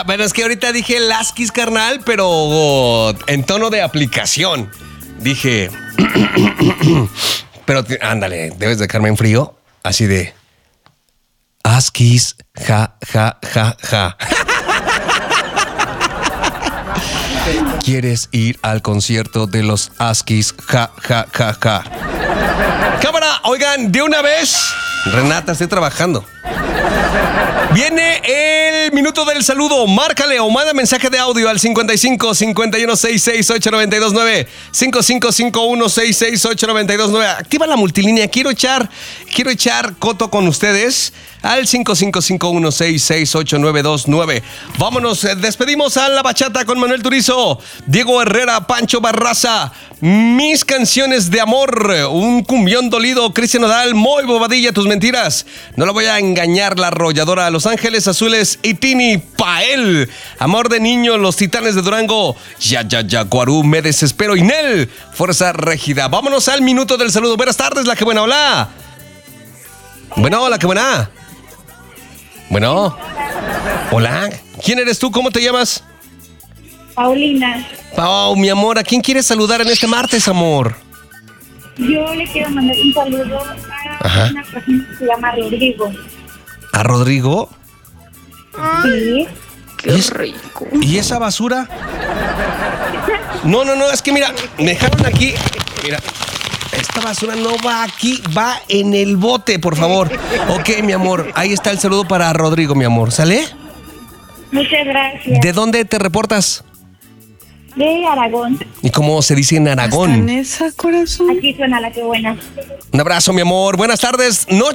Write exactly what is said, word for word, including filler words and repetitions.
Ah, bueno, es que ahorita dije Lasquis, carnal, pero en tono de aplicación. Dije... pero te- ándale, debes dejarme en frío. Así de... Asquis, ja, ja, ja, ja. ¿Quieres ir al concierto de los Asquis, ja, ja, ja, ja? Cámara, oigan, de una vez... Renata, estoy trabajando. Viene el minuto del saludo. Márcale o manda mensaje de audio al cincuenta y cinco, cincuenta y uno, sesenta y seis, ocho noventa y dos nueve. cincuenta y cinco, cincuenta y uno, sesenta y seis, ocho noventa y dos nueve. Activa la multilínea. Quiero echar, quiero echar coto con ustedes al cincuenta y cinco, cincuenta y uno, sesenta y seis, ocho nueve dos nueve. Vámonos, eh, despedimos a la bachata con Manuel Turizo, Diego Herrera, Pancho Barraza, Mis canciones de amor, un cumbión dolido, Cristian Nodal, Moy Bobadilla, tus mentiras. No la voy a engañar, la arrolladora, Los Ángeles Azules y Tini Pael. Amor de niño, Los Titanes de Durango, Ya, ya, ya, Guarú, Me Desespero, Inel, Fuerza Régida. Vámonos al minuto del saludo. Buenas tardes, la que buena, hola. Bueno, la que buena. Bueno, hola. ¿Quién eres tú? ¿Cómo te llamas? Paulina, Pau, mi amor, ¿a quién quieres saludar en este martes, amor? yo le quiero mandar un saludo a Ajá. una persona que se llama Rodrigo. ¿A Rodrigo? Sí. Qué rico. ¿Y esa basura? No, no, no, es que mira, me dejaron aquí. Mira, esta basura no va aquí, va en el bote, por favor. Ok, mi amor, ahí está el saludo para Rodrigo, mi amor. ¿Sale? Muchas gracias. ¿De dónde te reportas? De Aragón. ¿Y cómo se dice en Aragón? Aquí suena la que buena. Un abrazo, mi amor. Buenas tardes. No